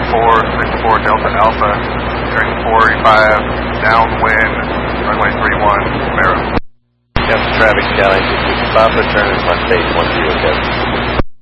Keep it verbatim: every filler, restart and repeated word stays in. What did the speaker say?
four six four Delta Alpha, turning four eighty-five, downwind, runway three one, Mero. Captain Traffic, Skyline six six Papa, turn in front stage one zero seven.